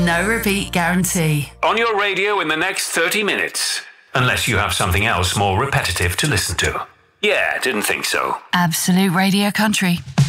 No repeat guarantee. On your radio in the next 30 minutes. Unless you have something else more repetitive to listen to. Yeah, didn't think so. Absolute Radio Country.